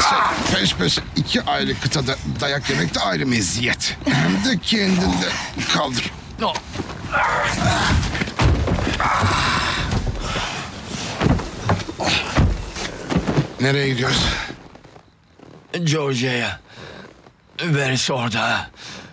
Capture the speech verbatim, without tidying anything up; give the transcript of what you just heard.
Neyse, peş peşe iki ayrı kıtada dayak yemek de ayrı meziyet. Hem de kendinde. Kaldır. No. Nereye gidiyoruz? Georgia'ya. Veris orada.